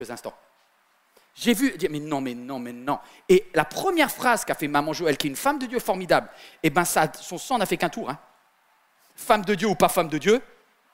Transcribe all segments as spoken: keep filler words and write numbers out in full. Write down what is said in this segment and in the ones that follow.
instants. J'ai vu, mais non, mais non, mais non. Et la première phrase qu'a fait maman Joël, qui est une femme de Dieu formidable, eh ben ça, son sang n'a fait qu'un tour. Hein. Femme de Dieu ou pas femme de Dieu.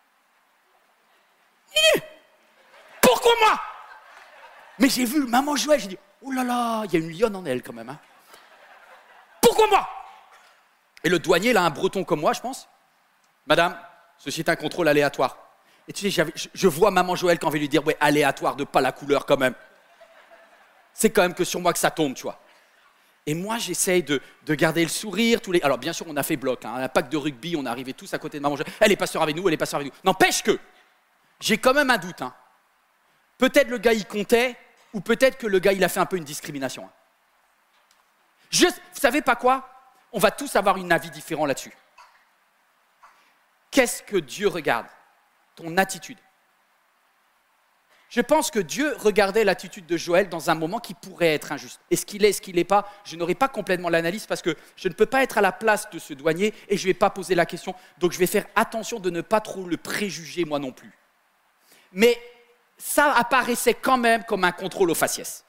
Pourquoi moi? Mais j'ai vu maman Joël, j'ai dit, oh là là, il y a une lionne en elle quand même. Hein. Pourquoi moi? Et le douanier, là, un breton comme moi, je pense. Madame, ceci est un contrôle aléatoire. Et tu sais, j'avais, je, je vois maman Joël quand on va lui dire, ouais, aléatoire de pas la couleur quand même. C'est quand même que sur moi que ça tombe, tu vois. Et moi, j'essaye de, de garder le sourire. Tous les... Alors, bien sûr, on a fait bloc. Hein. Un pack de rugby, on est arrivés tous à côté de maman Joël. Elle est pasteur avec nous, elle est pasteur avec nous. N'empêche que, j'ai quand même un doute. Hein. Peut-être le gars, il comptait, ou peut-être que le gars, il a fait un peu une discrimination. Hein. Je, vous savez pas quoi? On va tous avoir un avis différent là-dessus. Qu'est-ce que Dieu regarde? Ton attitude. Je pense que Dieu regardait l'attitude de Joël dans un moment qui pourrait être injuste. Est-ce qu'il est, est-ce qu'il n'est pas? Je n'aurai pas complètement l'analyse parce que je ne peux pas être à la place de ce douanier et je ne vais pas poser la question. Donc je vais faire attention de ne pas trop le préjuger moi non plus. Mais ça apparaissait quand même comme un contrôle au faciès.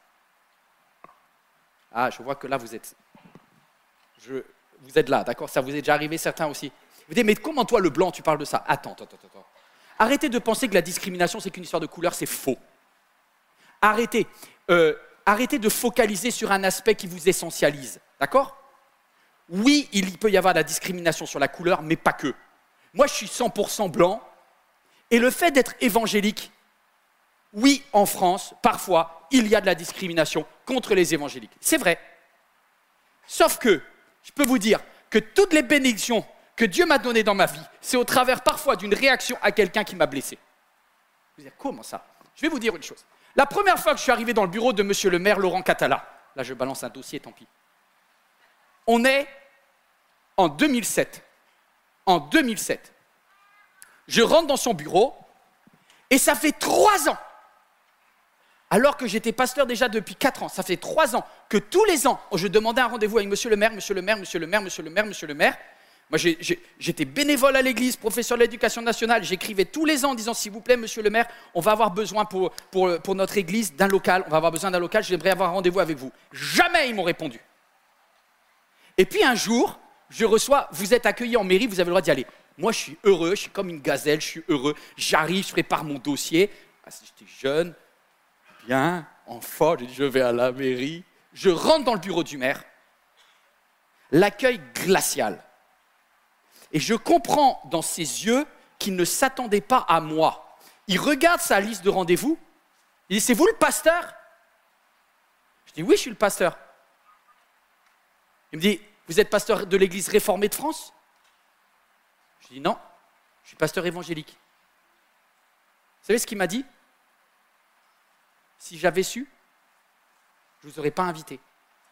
Ah, je vois que là vous êtes... Je... Vous êtes là, d'accord? Ça vous est déjà arrivé certains aussi. Vous dites, mais comment toi le blanc tu parles de ça? Attends, attends, attends, attends. Arrêtez de penser que la discrimination, c'est qu'une histoire de couleur, c'est faux. Arrêtez. Euh, arrêtez de focaliser sur un aspect qui vous essentialise. D'accord? Oui, il peut y avoir de la discrimination sur la couleur, mais pas que. Moi, je suis cent pour cent blanc. Et le fait d'être évangélique, oui, en France, parfois, il y a de la discrimination contre les évangéliques. C'est vrai. Sauf que, je peux vous dire que toutes les bénédictions que Dieu m'a donné dans ma vie, c'est au travers parfois d'une réaction à quelqu'un qui m'a blessé. Vous allez dire, comment ça? Je vais vous dire une chose. La première fois que je suis arrivé dans le bureau de monsieur le maire Laurent Catala, là je balance un dossier, tant pis. On est en deux mille sept. En deux mille sept. Je rentre dans son bureau et ça fait trois ans, alors que j'étais pasteur déjà depuis quatre ans, ça fait trois ans que tous les ans, je demandais un rendez-vous avec monsieur le maire, monsieur le maire, monsieur le maire, monsieur le maire, monsieur le maire. Moi, j'ai, j'ai, j'étais bénévole à l'église, professeur de l'éducation nationale. J'écrivais tous les ans en disant, s'il vous plaît, monsieur le maire, on va avoir besoin pour, pour, pour notre église d'un local. On va avoir besoin d'un local, j'aimerais avoir un rendez-vous avec vous. Jamais ils m'ont répondu. Et puis un jour, je reçois, vous êtes accueillis en mairie, vous avez le droit d'y aller. Moi, je suis heureux, je suis comme une gazelle, je suis heureux. J'arrive, je prépare mon dossier. Ah, si j'étais jeune, bien, enfant, je dis, je vais à la mairie. Je rentre dans le bureau du maire. L'accueil glacial. Et je comprends dans ses yeux qu'il ne s'attendait pas à moi. Il regarde sa liste de rendez-vous. Il dit, c'est vous le pasteur? Je dis, oui, je suis le pasteur. Il me dit, vous êtes pasteur de l'église réformée de France? Je dis, non, je suis pasteur évangélique. Vous savez ce qu'il m'a dit? Si j'avais su, je ne vous aurais pas invité.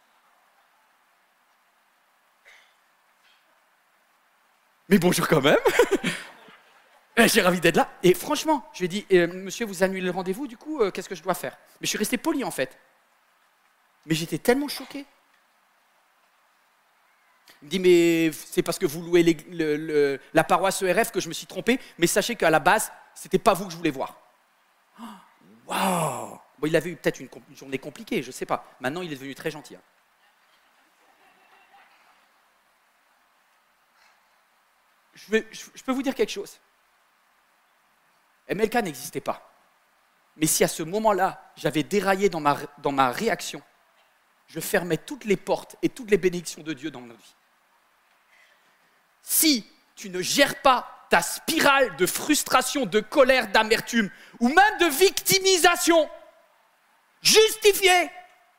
Mais bonjour quand même. J'ai envie d'être là. Et franchement, je lui ai dit, euh, monsieur, vous annulez le rendez-vous, du coup, euh, qu'est-ce que je dois faire? Mais je suis resté poli en fait. Mais j'étais tellement choqué. Il me dit, mais c'est parce que vous louez les, le, le, la paroisse E R F que je me suis trompé, mais sachez qu'à la base, c'était pas vous que je voulais voir. Waouh! Bon, il avait eu peut-être une, une journée compliquée, je sais pas. Maintenant, il est devenu très gentil. Hein. Je, vais, je, je peux vous dire quelque chose. M L K n'existait pas. Mais si à ce moment-là, j'avais déraillé dans ma, dans ma réaction, je fermais toutes les portes et toutes les bénédictions de Dieu dans notre vie. Si tu ne gères pas ta spirale de frustration, de colère, d'amertume, ou même de victimisation justifiée,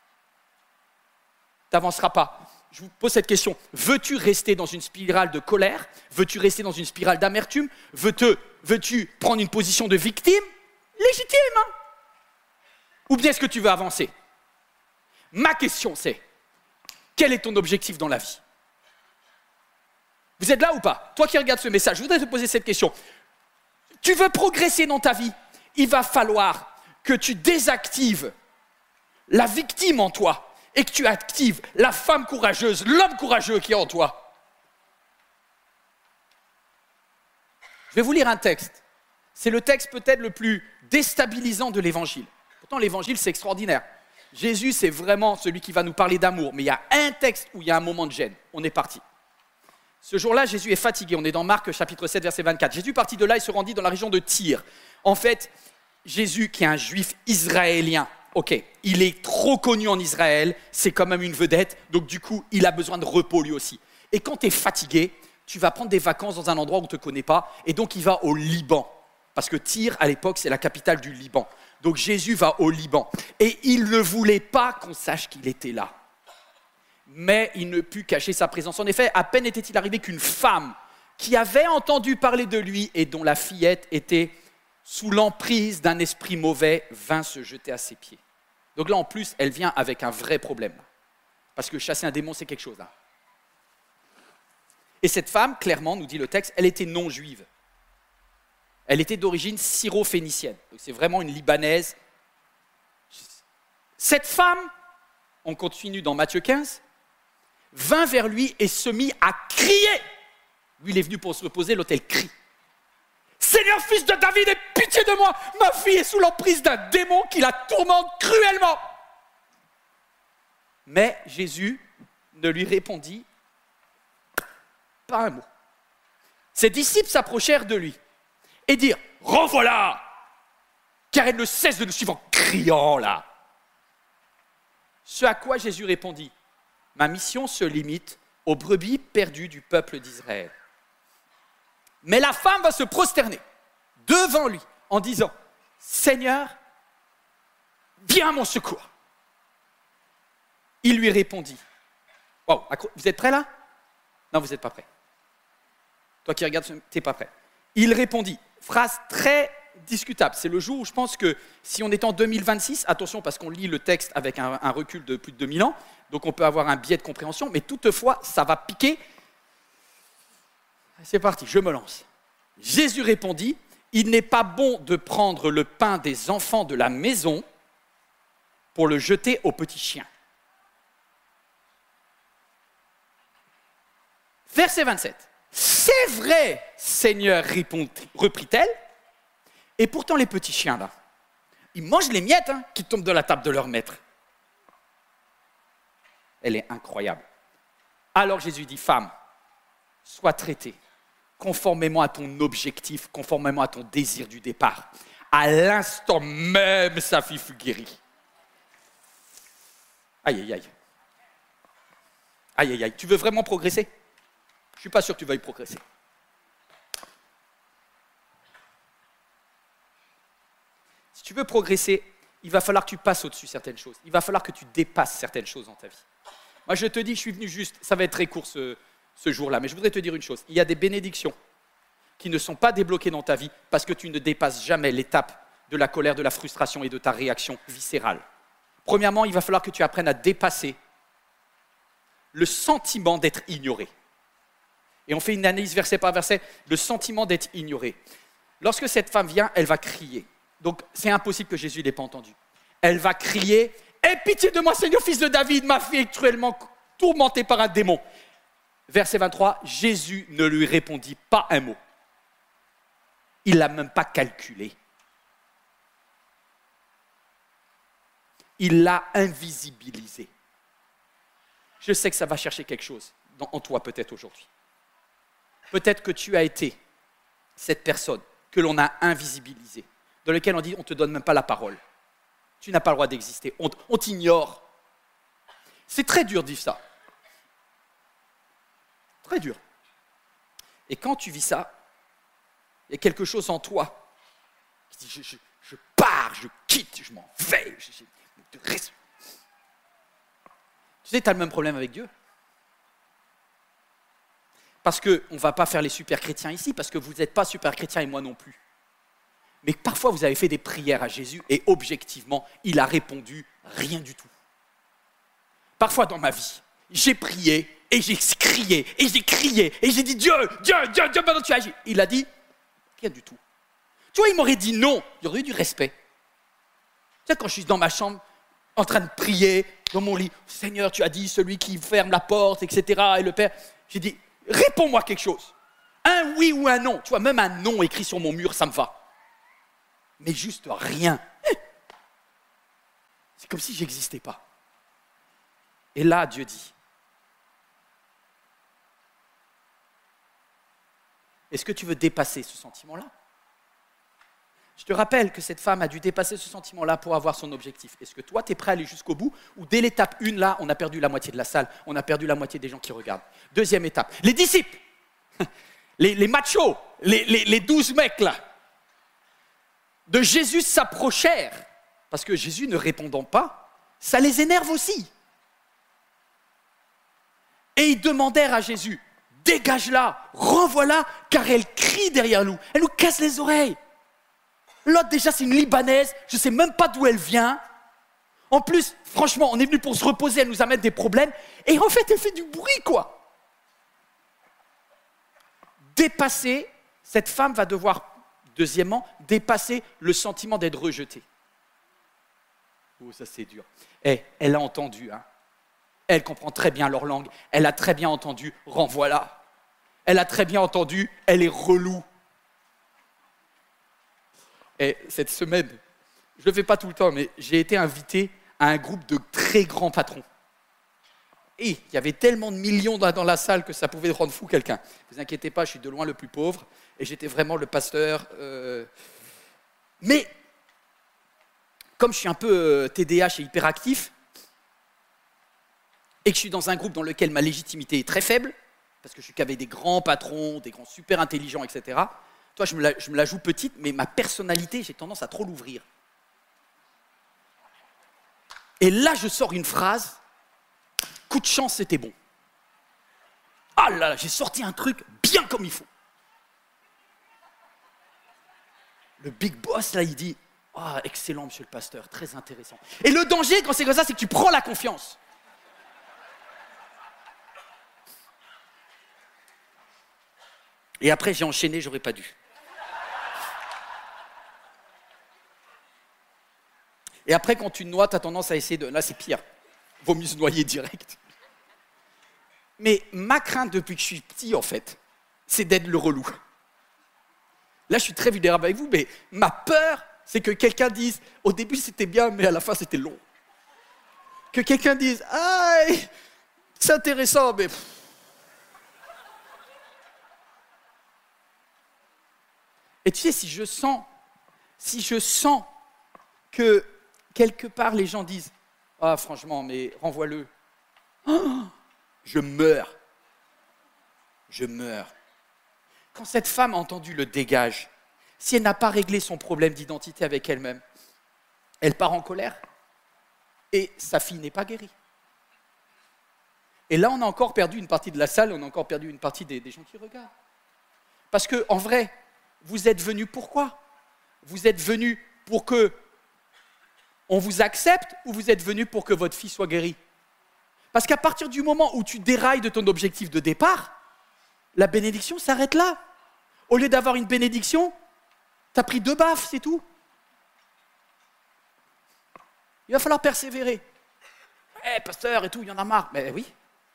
tu n'avanceras pas. Je vous pose cette question. Veux-tu rester dans une spirale de colère? Veux-tu rester dans une spirale d'amertume? Veux-tu, veux-tu prendre une position de victime? Légitime, hein? Ou bien est-ce que tu veux avancer? Ma question c'est, quel est ton objectif dans la vie? Vous êtes là ou pas? Toi qui regardes ce message, je voudrais te poser cette question. Tu veux progresser dans ta vie? Il va falloir que tu désactives la victime en toi et que tu actives la femme courageuse, l'homme courageux qui est en toi. Je vais vous lire un texte. C'est le texte peut-être le plus déstabilisant de l'Évangile. Pourtant, l'évangile, c'est extraordinaire. Jésus, c'est vraiment celui qui va nous parler d'amour. Mais il y a un texte où il y a un moment de gêne. On est parti. Ce jour-là, Jésus est fatigué. On est dans Marc, chapitre sept, verset vingt-quatre. Jésus partit de là et se rendit dans la région de Tyr. En fait, Jésus, qui est un juif israélien, ok, il est trop connu en Israël, c'est quand même une vedette, donc du coup, il a besoin de repos lui aussi. Et quand tu es fatigué, tu vas prendre des vacances dans un endroit où on ne te connaît pas, et donc il va au Liban. Parce que Tyr, à l'époque, c'est la capitale du Liban. Donc Jésus va au Liban. Et il ne voulait pas qu'on sache qu'il était là. Mais il ne put cacher sa présence. En effet, à peine était-il arrivé qu'une femme qui avait entendu parler de lui et dont la fillette était sous l'emprise d'un esprit mauvais, vint se jeter à ses pieds. Donc là, en plus, elle vient avec un vrai problème. Parce que chasser un démon, c'est quelque chose. Là. Et cette femme, clairement, nous dit le texte, elle était non juive. Elle était d'origine syro-phénicienne. Donc c'est vraiment une Libanaise. Cette femme, on continue dans Matthieu quinze, vint vers lui et se mit à crier. Lui, il est venu pour se reposer, l'autre, elle crie. Seigneur, fils de David, aie pitié de moi. Ma fille est sous l'emprise d'un démon qui la tourmente cruellement. Mais Jésus ne lui répondit pas un mot. Ses disciples s'approchèrent de lui et dirent « Renvoie-la !» car elle ne cesse de nous suivre en criant là. Ce à quoi Jésus répondit « Ma mission se limite aux brebis perdues du peuple d'Israël. » Mais la femme va se prosterner devant lui en disant « Seigneur, viens à mon secours. » Il lui répondit « Wow, vous êtes prêts là? Non, vous n'êtes pas prêts. Toi qui regardes, tu n'es pas prêt. » Il répondit, phrase très discutable. C'est le jour où je pense que si on est en deux mille vingt-six, attention parce qu'on lit le texte avec un, un recul de plus de deux mille ans, donc on peut avoir un biais de compréhension, mais toutefois, ça va piquer. C'est parti, je me lance. Jésus répondit, « Il n'est pas bon de prendre le pain des enfants de la maison pour le jeter aux petits chiens. » Verset vingt-sept. « C'est vrai, Seigneur, reprit-elle, et pourtant les petits chiens là, ils mangent les miettes hein, qui tombent de la table de leur maître. » Elle est incroyable. Alors Jésus dit, « Femme, sois traitée conformément à ton objectif, conformément à ton désir du départ. » À l'instant même, sa fille fut guérie. Aïe, aïe, aïe. Aïe, aïe, aïe. Tu veux vraiment progresser ? Je ne suis pas sûr que tu veuilles progresser. Si tu veux progresser, il va falloir que tu passes au-dessus de certaines choses. Il va falloir que tu dépasses certaines choses dans ta vie. Moi, je te dis, je suis venu juste, ça va être très court ce, ce jour-là, mais je voudrais te dire une chose. Il y a des bénédictions qui ne sont pas débloquées dans ta vie parce que tu ne dépasses jamais l'étape de la colère, de la frustration et de ta réaction viscérale. Premièrement, il va falloir que tu apprennes à dépasser le sentiment d'être ignoré. Et on fait une analyse verset par verset, le sentiment d'être ignoré. Lorsque cette femme vient, elle va crier. Donc, c'est impossible que Jésus ne l'ait pas entendu. Elle va crier, « Aie pitié de moi, Seigneur, fils de David, ma fille est cruellement tourmentée par un démon. » Verset vingt-trois, Jésus ne lui répondit pas un mot. Il ne l'a même pas calculé. Il l'a invisibilisé. Je sais que ça va chercher quelque chose en toi peut-être aujourd'hui. Peut-être que tu as été cette personne que l'on a invisibilisée, dans laquelle on dit on ne te donne même pas la parole. Tu n'as pas le droit d'exister, on, on t'ignore. C'est très dur de vivre ça. Très dur. Et quand tu vis ça, il y a quelque chose en toi qui dit je, je, je pars, je quitte, je m'en vais. Je, je, je, je... Tu sais, tu as le même problème avec Dieu. Parce qu'on ne va pas faire les super chrétiens ici, parce que vous n'êtes pas super chrétiens et moi non plus. Mais parfois, vous avez fait des prières à Jésus et objectivement, il a répondu rien du tout. Parfois dans ma vie, j'ai prié et j'ai crié et j'ai crié et j'ai dit Dieu, Dieu, Dieu, Dieu, maintenant tu agis. Il a dit rien du tout. Tu vois, il m'aurait dit non, il y aurait eu du respect. Tu sais, quand je suis dans ma chambre, en train de prier, dans mon lit, Seigneur, tu as dit celui qui ferme la porte, et cetera. Et le Père, j'ai dit, réponds-moi quelque chose. Un oui ou un non. Tu vois, même un non écrit sur mon mur, ça me va. Mais juste rien. C'est comme si j'existais pas. Et là, Dieu dit, est-ce que tu veux dépasser ce sentiment-là? Je te rappelle que cette femme a dû dépasser ce sentiment-là pour avoir son objectif. Est-ce que toi, tu es prêt à aller jusqu'au bout? Ou dès l'étape un, là, on a perdu la moitié de la salle, on a perdu la moitié des gens qui regardent. Deuxième étape, les disciples, les, les machos, les, les, les douze mecs là, de Jésus s'approchèrent. Parce que Jésus ne répondant pas, ça les énerve aussi. Et ils demandèrent à Jésus, dégage-la, renvoie-la, car elle crie derrière nous, elle nous casse les oreilles. L'autre, déjà, c'est une Libanaise, je ne sais même pas d'où elle vient. En plus, franchement, on est venu pour se reposer, elle nous amène des problèmes. Et en fait, elle fait du bruit, quoi. Dépasser, cette femme va devoir, deuxièmement, dépasser le sentiment d'être rejetée. Oh, ça c'est dur. Eh, elle a entendu, hein. Elle comprend très bien leur langue. Elle a très bien entendu, renvoie-la. Elle a très bien entendu, elle est relou. Et cette semaine, je ne le fais pas tout le temps, mais j'ai été invité à un groupe de très grands patrons. Et il y avait tellement de millions dans la salle que ça pouvait rendre fou quelqu'un. Ne vous inquiétez pas, je suis de loin le plus pauvre et j'étais vraiment le pasteur. Euh... Mais comme je suis un peu T D A H et hyperactif, et que je suis dans un groupe dans lequel ma légitimité est très faible, parce que je suis qu'avec des grands patrons, des grands super intelligents, et cetera, toi, je me, la, je me la joue petite, mais ma personnalité, j'ai tendance à trop l'ouvrir. Et là, je sors une phrase, coup de chance, c'était bon. Ah là là, j'ai sorti un truc bien comme il faut. Le big boss, là, il dit, ah, oh, excellent, monsieur le pasteur, très intéressant. Et le danger, quand c'est comme ça, c'est que tu prends la confiance. Et après, j'ai enchaîné, j'aurais pas dû. Et après, quand tu noies, tu as tendance à essayer de... Là, c'est pire. Vaut mieux se noyer direct. Mais ma crainte depuis que je suis petit, en fait, c'est d'être le relou. Là, je suis très vulnérable avec vous, mais ma peur, c'est que quelqu'un dise, au début, c'était bien, mais à la fin, c'était long. Que quelqu'un dise, ah, c'est intéressant, mais... Et tu sais, si je sens, si je sens que quelque part les gens disent « Ah, franchement, mais renvoie-le. Oh, » je meurs. Je meurs. Quand cette femme a entendu le dégage, si elle n'a pas réglé son problème d'identité avec elle-même, elle part en colère et sa fille n'est pas guérie. Et là, on a encore perdu une partie de la salle, on a encore perdu une partie des, des gens qui regardent. Parce qu'en vrai, vous êtes venus pourquoi? Vous êtes venus pour que on vous accepte ou vous êtes venus pour que votre fille soit guérie? Parce qu'à partir du moment où tu dérailles de ton objectif de départ, la bénédiction s'arrête là. Au lieu d'avoir une bénédiction, tu as pris deux baffes, c'est tout. Il va falloir persévérer. Eh, hey, pasteur et tout, il y en a marre. Mais oui.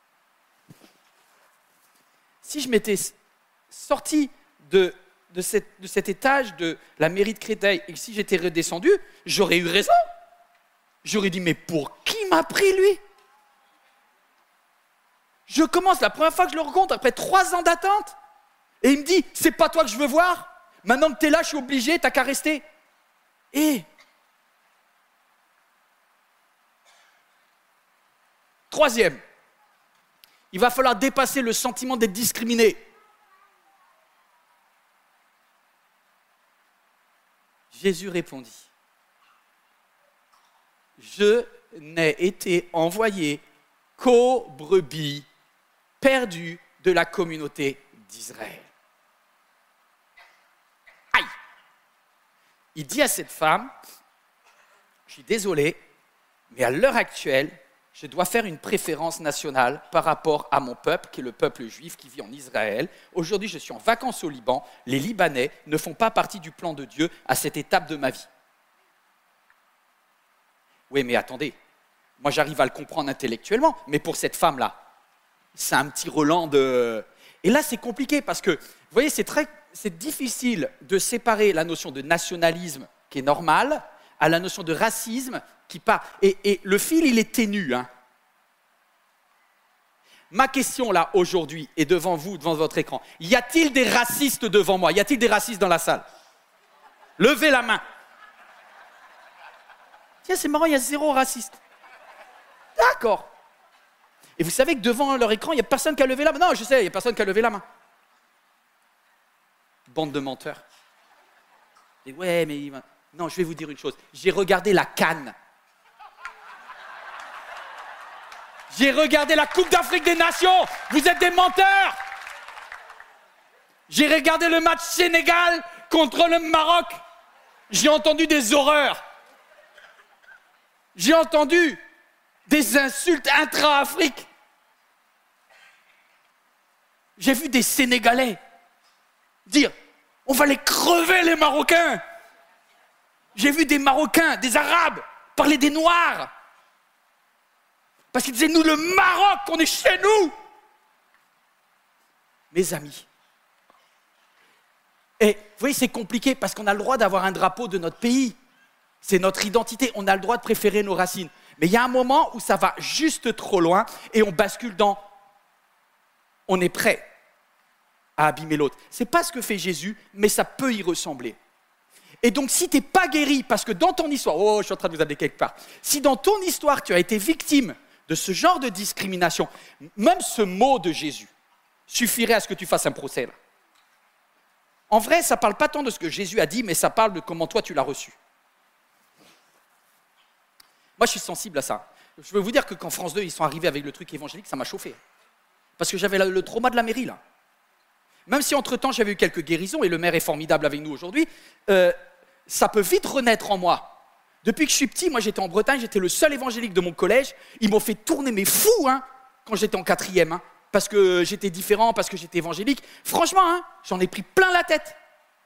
Si je m'étais sorti de... De, cette, de cet étage de la mairie de Créteil, et que si j'étais redescendu, j'aurais eu raison. J'aurais dit, mais pour qui m'a pris, lui? Je commence, la première fois que je le rencontre, après trois ans d'attente, et il me dit, c'est pas toi que je veux voir, maintenant que t'es là, je suis obligé, t'as qu'à rester. Et troisième, il va falloir dépasser le sentiment d'être discriminé. Jésus répondit, « Je n'ai été envoyé qu'aux brebis perdues de la communauté d'Israël. » Aïe! Il dit à cette femme, « Je suis désolé, mais à l'heure actuelle, je dois faire une préférence nationale par rapport à mon peuple, qui est le peuple juif qui vit en Israël. Aujourd'hui, je suis en vacances au Liban. Les Libanais ne font pas partie du plan de Dieu à cette étape de ma vie. » Oui, mais attendez, moi j'arrive à le comprendre intellectuellement, mais pour cette femme-là, c'est un petit relent de... Et là, c'est compliqué parce que, vous voyez, c'est très, c'est difficile de séparer la notion de nationalisme, qui est normale, à la notion de racisme, qui part. Et, et le fil, il est ténu. Hein. Ma question, là, aujourd'hui, est devant vous, devant votre écran. Y a-t-il des racistes devant moi? Y a-t-il des racistes dans la salle? Levez la main. Tiens, c'est marrant, il y a zéro raciste. D'accord. Et vous savez que devant leur écran, il n'y a personne qui a levé la main. Non, je sais, il n'y a personne qui a levé la main. Bande de menteurs. Et ouais, mais... Non, je vais vous dire une chose. J'ai regardé la CAN. J'ai regardé la Coupe d'Afrique des Nations. Vous êtes des menteurs. J'ai regardé le match Sénégal contre le Maroc. J'ai entendu des horreurs. J'ai entendu des insultes intra-Afrique. J'ai vu des Sénégalais dire « On va les crever, les Marocains !» J'ai vu des Marocains, des Arabes, parler des Noirs. Parce qu'ils disaient « Nous, le Maroc, on est chez nous !» Mes amis. Et vous voyez, c'est compliqué parce qu'on a le droit d'avoir un drapeau de notre pays. C'est notre identité, on a le droit de préférer nos racines. Mais il y a un moment où ça va juste trop loin et on bascule dans « on est prêt à abîmer l'autre ». Ce n'est pas ce que fait Jésus, mais ça peut y ressembler. Et donc si tu n'es pas guéri, parce que dans ton histoire, oh je suis en train de vous amener quelque part, si dans ton histoire tu as été victime de ce genre de discrimination, même ce mot de Jésus suffirait à ce que tu fasses un procès. Là. En vrai, ça ne parle pas tant de ce que Jésus a dit, mais ça parle de comment toi tu l'as reçu. Moi, je suis sensible à ça. Je veux vous dire que quand France deux, ils sont arrivés avec le truc évangélique, ça m'a chauffé. Parce que j'avais le trauma de la mairie, là. Même si, entre-temps, j'avais eu quelques guérisons, et le maire est formidable avec nous aujourd'hui, euh, ça peut vite renaître en moi. Depuis que je suis petit, moi, j'étais en Bretagne, j'étais le seul évangélique de mon collège. Ils m'ont fait tourner mes fous, hein, quand j'étais en quatrième, hein, parce que j'étais différent, parce que j'étais évangélique. Franchement, hein, j'en ai pris plein la tête.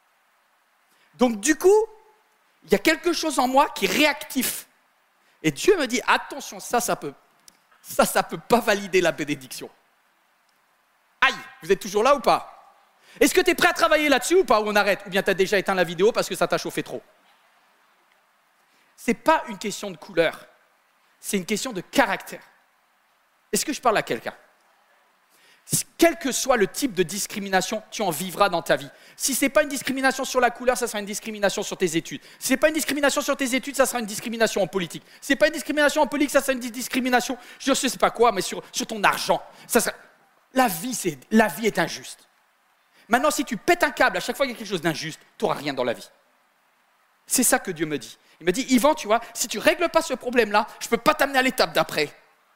Donc, du coup, il y a quelque chose en moi qui est réactif. Et Dieu me dit, attention, ça, ça peut, ça, ça peut pas valider la bénédiction. Aïe, vous êtes toujours là ou pas? Est-ce que tu es prêt à travailler là-dessus ou pas, ou on arrête? Ou bien tu as déjà éteint la vidéo parce que ça t'a chauffé trop? Ce n'est pas une question de couleur, c'est une question de caractère. Est-ce que je parle à quelqu'un? Quel que soit le type de discrimination, tu en vivras dans ta vie. Si ce n'est pas une discrimination sur la couleur, ça sera une discrimination sur tes études. Si ce n'est pas une discrimination sur tes études, ça sera une discrimination en politique. Si ce n'est pas une discrimination en politique, ça sera une discrimination, je ne sais pas quoi, mais sur, sur ton argent. Ça sera... la, vie, c'est... la vie est injuste. Maintenant, si tu pètes un câble à chaque fois qu'il y a quelque chose d'injuste, tu n'auras rien dans la vie. C'est ça que Dieu me dit. Il me dit, Yvan, tu vois, si tu ne règles pas ce problème-là, je ne peux pas t'amener à l'étape d'après.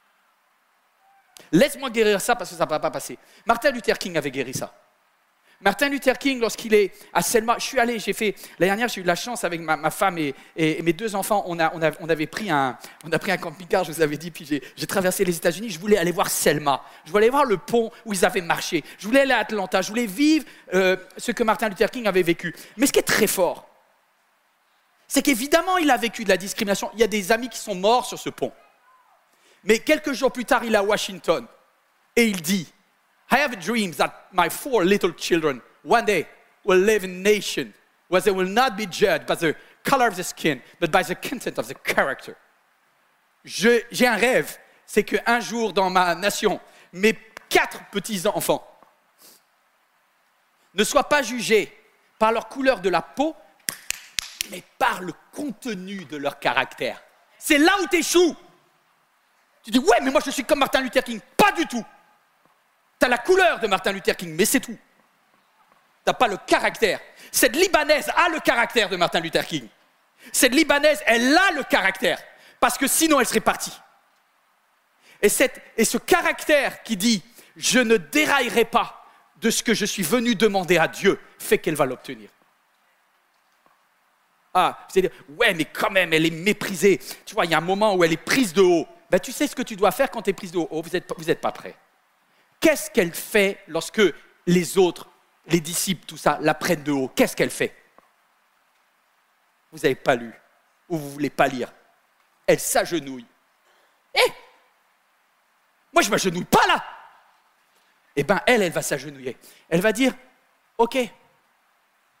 Laisse-moi guérir ça parce que ça ne va pas passer. Martin Luther King avait guéri ça. Martin Luther King, lorsqu'il est à Selma, je suis allé, j'ai fait, l'année dernière, j'ai eu de la chance avec ma, ma femme et, et, et mes deux enfants, on, a, on, a, on avait pris un, on a pris un camping-car, je vous avais dit, puis j'ai, j'ai traversé les États-Unis, je voulais aller voir Selma, je voulais aller voir le pont où ils avaient marché, je voulais aller à Atlanta, je voulais vivre euh, ce que Martin Luther King avait vécu. Mais ce qui est très fort, c'est qu'évidemment, il a vécu de la discrimination. Il y a des amis qui sont morts sur ce pont. Mais quelques jours plus tard, il est à Washington et il dit « I have a dream that my four little children one day will live in a nation where they will not be judged by the color of the skin, but by the content of the character. » Je, J'ai un rêve, c'est qu'un jour dans ma nation, mes quatre petits-enfants ne soient pas jugés par leur couleur de la peau, mais par le contenu de leur caractère. C'est là où tu échoues. Tu dis, ouais, mais moi je suis comme Martin Luther King. Pas du tout. Tu as la couleur de Martin Luther King, mais c'est tout. Tu n'as pas le caractère. Cette Libanaise a le caractère de Martin Luther King. Cette Libanaise, elle a le caractère, parce que sinon elle serait partie. Et, cette, et ce caractère qui dit, je ne déraillerai pas de ce que je suis venu demander à Dieu, fait qu'elle va l'obtenir. Ah, vous allez dire, ouais, mais quand même, elle est méprisée. Tu vois, il y a un moment où elle est prise de haut. Ben, tu sais ce que tu dois faire quand tu es prise de haut. Oh, vous n'êtes vous êtes pas prêts. Qu'est-ce qu'elle fait lorsque les autres, les disciples, tout ça, la prennent de haut? Qu'est-ce qu'elle fait? Vous n'avez pas lu ou vous ne voulez pas lire. Elle s'agenouille. Eh, moi, je ne m'agenouille pas là. Eh bien, elle, elle va s'agenouiller. Elle va dire, ok,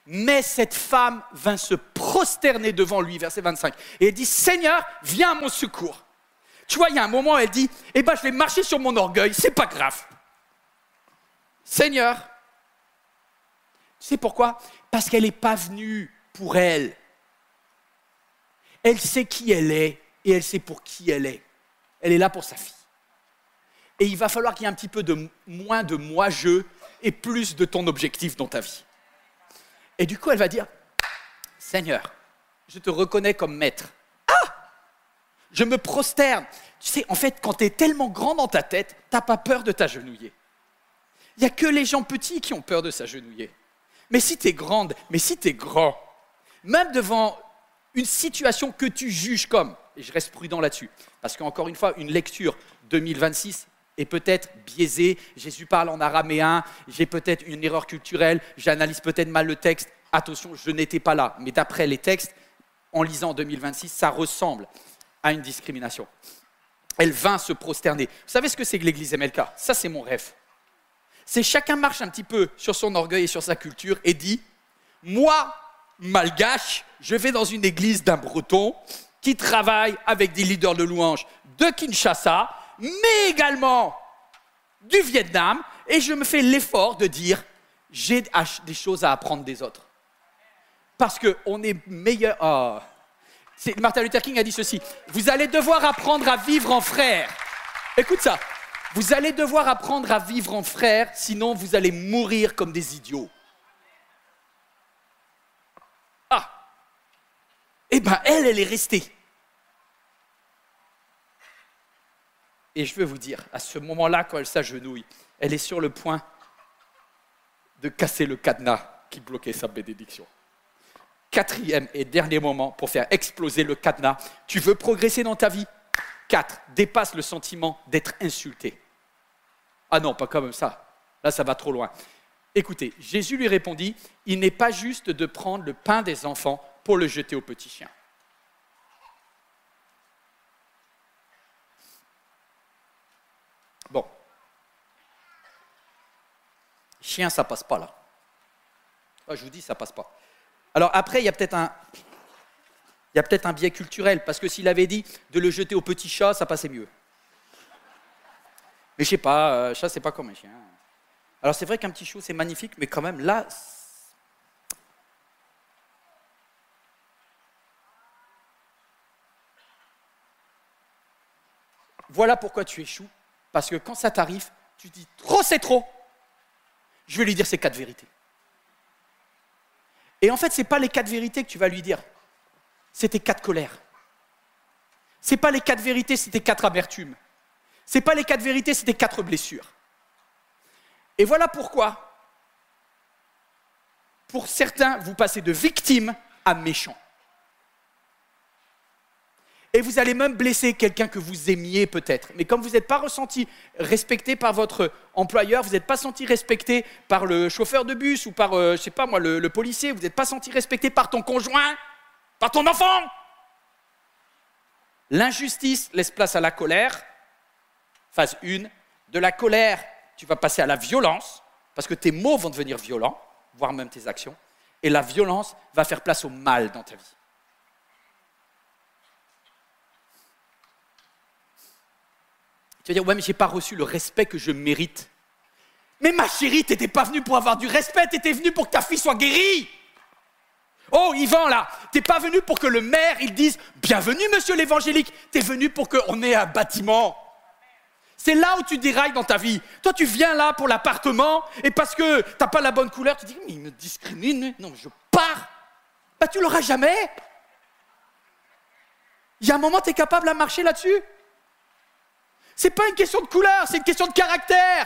Mais cette femme vint se prosterner devant lui, verset vingt-cinq, et elle dit, Seigneur, viens à mon secours. Tu vois, il y a un moment, elle dit, eh ben, je vais marcher sur mon orgueil, c'est pas grave. Seigneur, tu sais pourquoi? Parce qu'elle n'est pas venue pour elle. Elle sait qui elle est et elle sait pour qui elle est. Elle est là pour sa fille. Et il va falloir qu'il y ait un petit peu de moins de moi-je et plus de ton objectif dans ta vie. Et du coup, elle va dire, Seigneur, je te reconnais comme maître. Ah! Je me prosterne. Tu sais, en fait, quand tu es tellement grand dans ta tête, tu n'as pas peur de t'agenouiller. Il n'y a que les gens petits qui ont peur de s'agenouiller. Mais si tu es grande, mais si tu es grand, même devant une situation que tu juges comme, et je reste prudent là-dessus, parce qu'encore une fois, une lecture deux mille vingt-six est peut-être biaisée, Jésus parle en araméen, j'ai peut-être une erreur culturelle, j'analyse peut-être mal le texte, attention, je n'étais pas là, mais d'après les textes, en lisant en deux mille vingt-six, ça ressemble à une discrimination. Elle vint se prosterner. Vous savez ce que c'est que l'église M L K? Ça, c'est mon rêve. C'est chacun marche un petit peu sur son orgueil et sur sa culture et dit, moi, malgache, je vais dans une église d'un breton qui travaille avec des leaders de louanges de Kinshasa, mais également du Vietnam, et je me fais l'effort de dire, j'ai des choses à apprendre des autres. Parce qu'on est meilleur... Oh. C'est, Martin Luther King a dit ceci, vous allez devoir apprendre à vivre en frère. Écoute ça, vous allez devoir apprendre à vivre en frère, sinon vous allez mourir comme des idiots. Ah, eh bien elle, elle est restée. Et je veux vous dire, à ce moment-là, quand elle s'agenouille, elle est sur le point de casser le cadenas qui bloquait sa bénédiction. Quatrième et dernier moment pour faire exploser le cadenas. Tu veux progresser dans ta vie? Quatre, dépasse le sentiment d'être insulté. Ah non, pas comme ça. Là, ça va trop loin. Écoutez, Jésus lui répondit, il n'est pas juste de prendre le pain des enfants pour le jeter aux petits chiens. Bon. Chien, ça passe pas là. Ah, je vous dis, ça passe pas. Alors après, il y a peut-être un, il y a peut-être un biais culturel, parce que s'il avait dit de le jeter au petit chat, ça passait mieux. Mais je sais pas, euh, chat, c'est pas comme un chien. Alors c'est vrai qu'un petit chou, c'est magnifique, mais quand même, là... Voilà pourquoi tu échoues, parce que quand ça t'arrive, tu dis « trop, c'est trop ». Je vais lui dire ces quatre vérités. Et en fait, ce n'est pas les quatre vérités que tu vas lui dire, c'est tes quatre colères. Ce n'est pas les quatre vérités, c'est tes quatre amertumes. Ce n'est pas les quatre vérités, c'est tes quatre blessures. Et voilà pourquoi, pour certains, vous passez de victime à méchant. Et vous allez même blesser quelqu'un que vous aimiez peut-être. Mais comme vous n'êtes pas ressenti respecté par votre employeur, vous n'êtes pas senti respecté par le chauffeur de bus ou par, euh, je sais pas moi, le, le policier, vous n'êtes pas senti respecté par ton conjoint, par ton enfant. L'injustice laisse place à la colère. Phase un. De la colère, tu vas passer à la violence, parce que tes mots vont devenir violents, voire même tes actions. Et la violence va faire place au mal dans ta vie. Tu vas dire, ouais, mais je n'ai pas reçu le respect que je mérite. Mais ma chérie, tu n'étais pas venue pour avoir du respect, tu étais venue pour que ta fille soit guérie. Oh, Yvan, là, tu n'es pas venu pour que le maire, il dise, bienvenue, monsieur l'évangélique, tu es venu pour qu'on ait un bâtiment. C'est là où tu dérailles dans ta vie. Toi, tu viens là pour l'appartement, et parce que tu n'as pas la bonne couleur, tu dis, mais il me discrimine, non, je pars. Bah, tu ne l'auras jamais. Il y a un moment, tu es capable à marcher là-dessus. Ce n'est pas une question de couleur, c'est une question de caractère.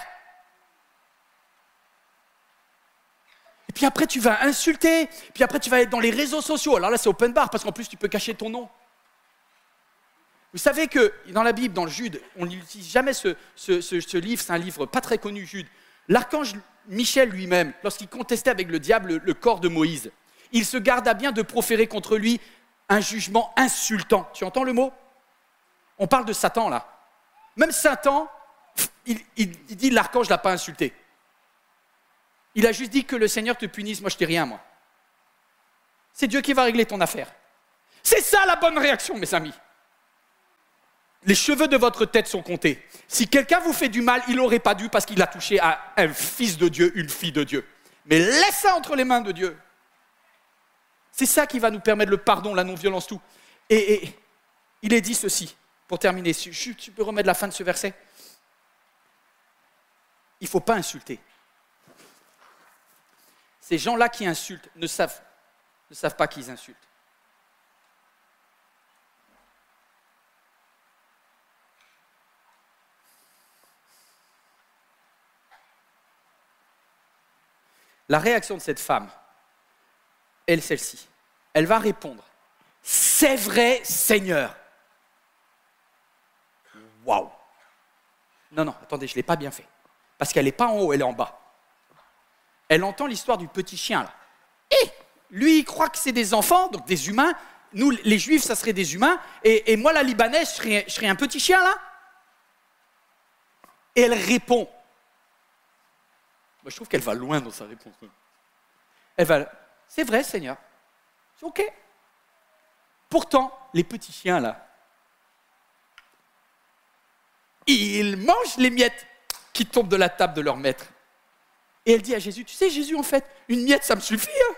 Et puis après, tu vas insulter, puis après, tu vas être dans les réseaux sociaux. Alors là, c'est open bar, parce qu'en plus, tu peux cacher ton nom. Vous savez que dans la Bible, dans le Jude, on n'utilise jamais ce, ce, ce, ce livre, c'est un livre pas très connu, Jude. L'archange Michel lui-même, lorsqu'il contestait avec le diable le, le corps de Moïse, il se garda bien de proférer contre lui un jugement insultant. Tu entends le mot? On parle de Satan, là. Même Satan, il, il, il dit l'archange ne l'a pas insulté. Il a juste dit que le Seigneur te punisse, moi je t'ai rien, moi. c'est Dieu qui va régler ton affaire. C'est ça la bonne réaction, mes amis. Les cheveux de votre tête sont comptés. Si quelqu'un vous fait du mal, il n'aurait pas dû parce qu'il a touché à un fils de Dieu, une fille de Dieu. Mais laisse ça entre les mains de Dieu. C'est ça qui va nous permettre le pardon, la non-violence, tout. Et, et il est dit ceci, pour terminer. Tu peux remettre la fin de ce verset? Il ne faut pas insulter. Ces gens-là qui insultent ne savent, ne savent pas qu'ils insultent. La réaction de cette femme, elle, celle-ci, elle va répondre « C'est vrai, Seigneur !» Waouh! Non, non, attendez, je ne l'ai pas bien fait. Parce qu'elle n'est pas en haut, elle est en bas. Elle entend l'histoire du petit chien, là. Et lui, il croit que c'est des enfants, donc des humains. Nous, les Juifs, ça serait des humains. Et, et moi, la Libanaise, je serais, je serais un petit chien, là. Et elle répond. Moi, je trouve qu'elle va loin dans sa réponse. Elle va, c'est vrai, Seigneur. C'est OK. Pourtant, les petits chiens, là, ils mangent les miettes qui tombent de la table de leur maître. Et elle dit à Jésus, tu sais, Jésus, en fait, une miette, ça me suffit. Hein.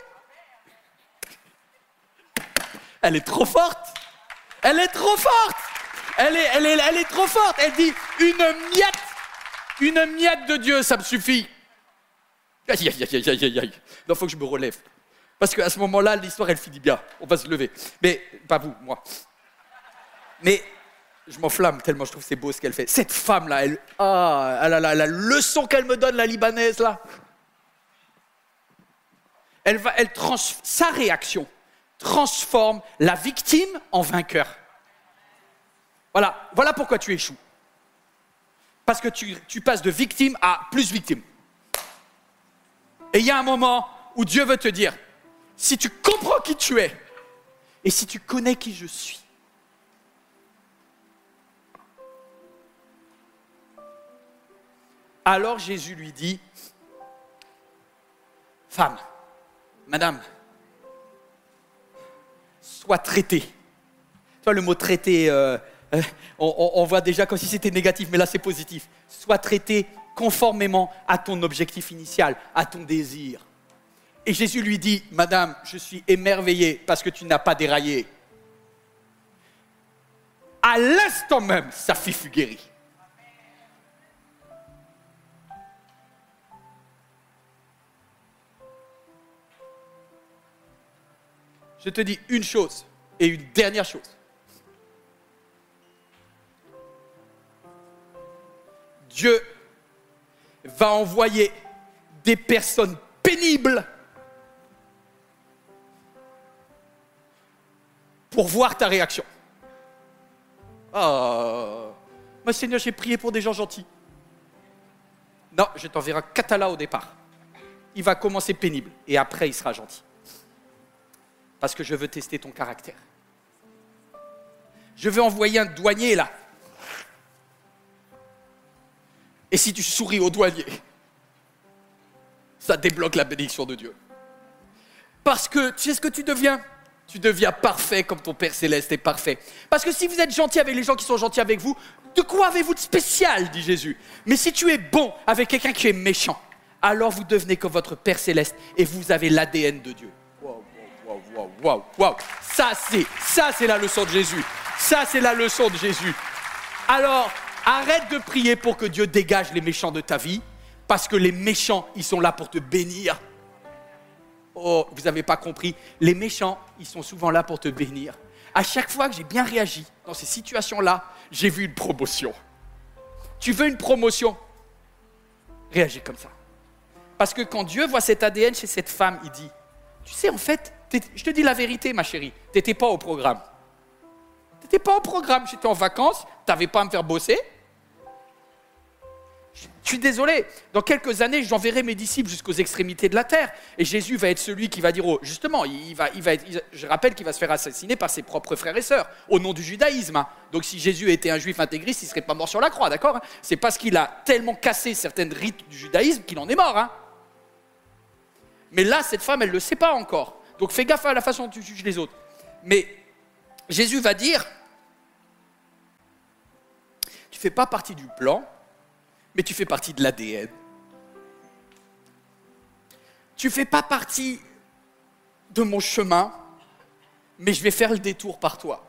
Elle est trop forte. Elle est trop forte. Elle est, elle est, elle est trop forte. Elle dit, une miette, une miette de Dieu, ça me suffit. Aïe, aïe, aïe, aïe, aïe, aïe. Non, il faut que je me relève. Parce qu'à ce moment-là, l'histoire, elle finit bien. On va se lever. Mais, pas vous, moi. Mais, je m'enflamme tellement je trouve c'est beau ce qu'elle fait. Cette femme-là, elle, ah, elle a la, la leçon qu'elle me donne, la Libanaise, là. Elle va, elle trans, sa réaction transforme la victime en vainqueur. Voilà, voilà pourquoi tu échoues. Parce que tu, tu passes de victime à plus victime. Et il y a un moment où Dieu veut te dire, si tu comprends qui tu es, et si tu connais qui je suis, alors Jésus lui dit, femme, madame, sois traitée. Tu vois le mot traité, euh, euh, on, on voit déjà comme si c'était négatif, mais là c'est positif. Sois traitée conformément à ton objectif initial, à ton désir. Et Jésus lui dit, madame, je suis émerveillé parce que tu n'as pas déraillé. À l'instant même, sa fille fut guérie. Je te dis une chose et une dernière chose. Dieu va envoyer des personnes pénibles pour voir ta réaction. Oh, moi Seigneur, j'ai prié pour des gens gentils. Non, je t'enverrai un Katala au départ. Il va commencer pénible et après il sera gentil. Parce que je veux tester ton caractère. Je veux envoyer un douanier là. Et si tu souris au douanier, ça débloque la bénédiction de Dieu. Parce que tu sais ce que tu deviens? Tu deviens parfait comme ton Père Céleste est parfait. Parce que si vous êtes gentil avec les gens qui sont gentils avec vous, de quoi avez-vous de spécial, dit Jésus? Mais si tu es bon avec quelqu'un qui est méchant, alors vous devenez comme votre Père Céleste et vous avez l'A D N de Dieu. Waouh, waouh, waouh, waouh, waouh. Ça c'est, ça c'est la leçon de Jésus. Ça c'est la leçon de Jésus. Alors, arrête de prier pour que Dieu dégage les méchants de ta vie, parce que les méchants, ils sont là pour te bénir. Oh, vous n'avez pas compris. Les méchants, ils sont souvent là pour te bénir. À chaque fois que j'ai bien réagi dans ces situations-là, j'ai vu une promotion. Tu veux une promotion? Réagis comme ça. Parce que quand Dieu voit cet A D N chez cette femme, il dit, tu sais, en fait, je te dis la vérité, ma chérie, tu n'étais pas au programme. Tu n'étais pas au programme, j'étais en vacances, tu n'avais pas à me faire bosser. Je suis désolé, dans quelques années, j'enverrai mes disciples jusqu'aux extrémités de la terre. Et Jésus va être celui qui va dire, oh, justement, il va, il va être, je rappelle qu'il va se faire assassiner par ses propres frères et sœurs, au nom du judaïsme. Hein. Donc si Jésus était un juif intégriste, il ne serait pas mort sur la croix, d'accord? C'est parce qu'il a tellement cassé certaines rites du judaïsme qu'il en est mort. Hein. Mais là, cette femme, elle ne le sait pas encore. Donc fais gaffe à la façon dont tu juges les autres. Mais Jésus va dire, tu ne fais pas partie du plan, mais tu fais partie de l'A D N. Tu ne fais pas partie de mon chemin, mais je vais faire le détour par toi.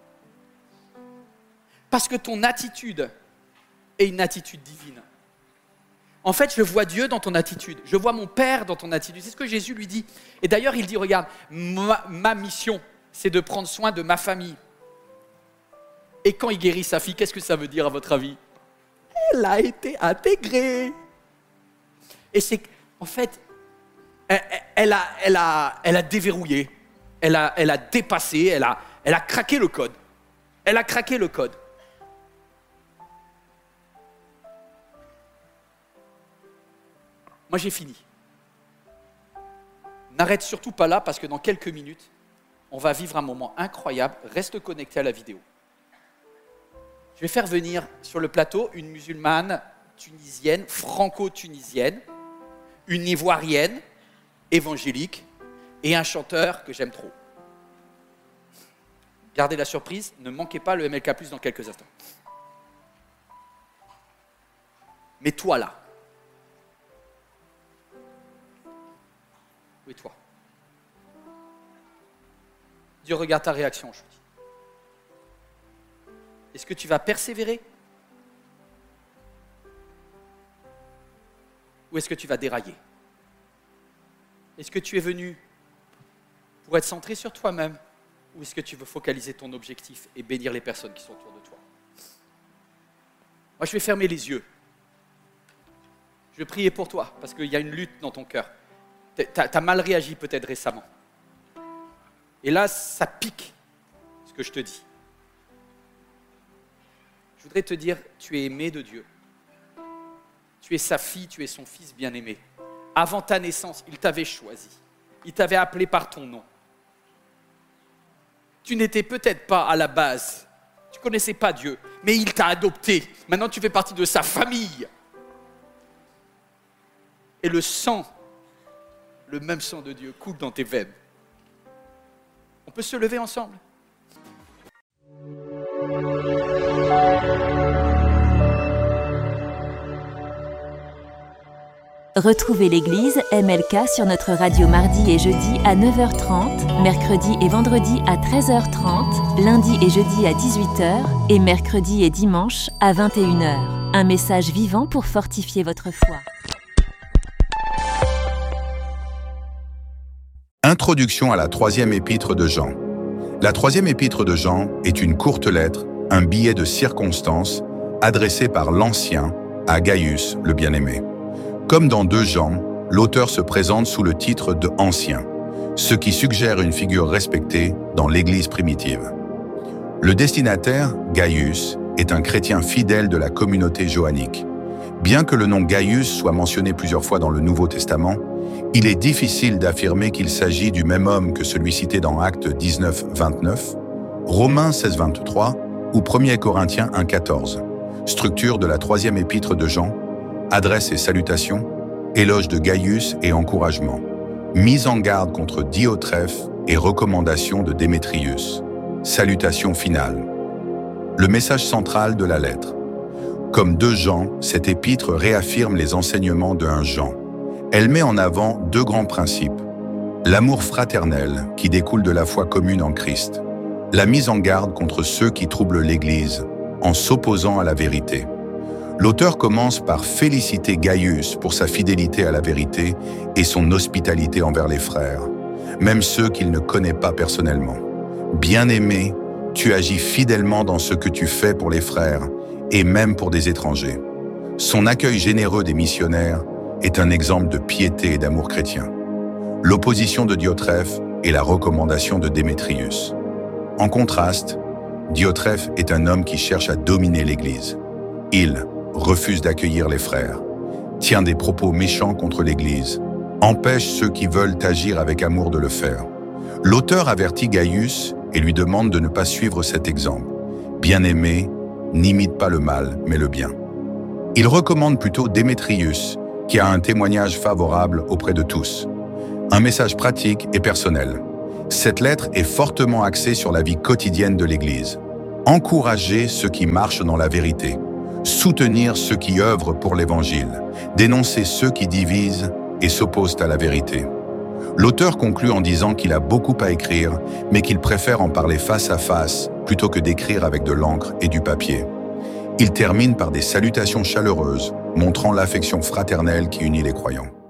Parce que ton attitude est une attitude divine. En fait, je vois Dieu dans ton attitude. Je vois mon Père dans ton attitude. C'est ce que Jésus lui dit. Et d'ailleurs, il dit, regarde, ma, ma mission, c'est de prendre soin de ma famille. Et quand il guérit sa fille, qu'est-ce que ça veut dire à votre avis? Elle a été intégrée. Et c'est en fait, elle, elle, a, elle, a, elle a déverrouillé. Elle a, elle a dépassé. Elle a, elle a craqué le code. Elle a craqué le code. Moi, j'ai fini. N'arrête surtout pas là parce que dans quelques minutes, on va vivre un moment incroyable. Reste connecté à la vidéo. Je vais faire venir sur le plateau une musulmane tunisienne, franco-tunisienne, une ivoirienne, évangélique, et un chanteur que j'aime trop. Gardez la surprise, ne manquez pas le M L K plus, dans quelques instants. Mais toi là, où est toi? Dieu regarde ta réaction aujourd'hui. Est-ce que tu vas persévérer? Ou est-ce que tu vas dérailler? Est-ce que tu es venu pour être centré sur toi-même? Ou est-ce que tu veux focaliser ton objectif et bénir les personnes qui sont autour de toi? Moi, je vais fermer les yeux. Je vais prier pour toi, parce qu'il y a une lutte dans ton cœur. Tu as mal réagi peut-être récemment. Et là, ça pique, ce que je te dis. Je voudrais te dire, tu es aimé de Dieu. Tu es sa fille, tu es son fils bien-aimé. Avant ta naissance, il t'avait choisi. Il t'avait appelé par ton nom. Tu n'étais peut-être pas à la base, tu ne connaissais pas Dieu, mais il t'a adopté. Maintenant, tu fais partie de sa famille. Et le sang, le même sang de Dieu, coule dans tes veines. On peut se lever ensemble? Retrouvez l'église M L K sur notre radio mardi et jeudi à neuf heures trente, mercredi et vendredi à treize heures trente, lundi et jeudi à dix-huit heures et mercredi et dimanche à vingt et une heures. Un message vivant pour fortifier votre foi. Introduction à la troisième épître de Jean. La troisième épître de Jean est une courte lettre, un billet de circonstance adressé par l'Ancien à Gaius, le bien-aimé. Comme dans deux Jean, l'auteur se présente sous le titre de Ancien, ce qui suggère une figure respectée dans l'Église primitive. Le destinataire, Gaius, est un chrétien fidèle de la communauté johannique. Bien que le nom Gaius soit mentionné plusieurs fois dans le Nouveau Testament, il est difficile d'affirmer qu'il s'agit du même homme que celui cité dans Actes dix-neuf vingt-neuf, Romains seize vingt-trois ou premier Corinthiens un quatorze. Structure de la troisième épître de Jean, adresse et salutations, éloge de Gaius et encouragement, mise en garde contre Diotrephe et recommandation de Démétrius, salutation finale. Le message central de la lettre. Comme deux Jean, cette épître réaffirme les enseignements de un Jean. Elle met en avant deux grands principes. L'amour fraternel qui découle de la foi commune en Christ. La mise en garde contre ceux qui troublent l'Église en s'opposant à la vérité. L'auteur commence par féliciter Gaius pour sa fidélité à la vérité et son hospitalité envers les frères, même ceux qu'il ne connaît pas personnellement. Bien-aimé, tu agis fidèlement dans ce que tu fais pour les frères et même pour des étrangers. Son accueil généreux des missionnaires est un exemple de piété et d'amour chrétien. L'opposition de Diotrephe et la recommandation de Démétrius. En contraste, Diotrephe est un homme qui cherche à dominer l'Église. Il refuse d'accueillir les frères, tient des propos méchants contre l'Église, empêche ceux qui veulent agir avec amour de le faire. L'auteur avertit Gaius et lui demande de ne pas suivre cet exemple. Bien-aimé, n'imite pas le mal, mais le bien. Il recommande plutôt Démétrius, qui a un témoignage favorable auprès de tous. Un message pratique et personnel. Cette lettre est fortement axée sur la vie quotidienne de l'Église. Encourager ceux qui marchent dans la vérité, soutenir ceux qui œuvrent pour l'Évangile, dénoncer ceux qui divisent et s'opposent à la vérité. L'auteur conclut en disant qu'il a beaucoup à écrire, mais qu'il préfère en parler face à face plutôt que d'écrire avec de l'encre et du papier. Il termine par des salutations chaleureuses, montrant l'affection fraternelle qui unit les croyants.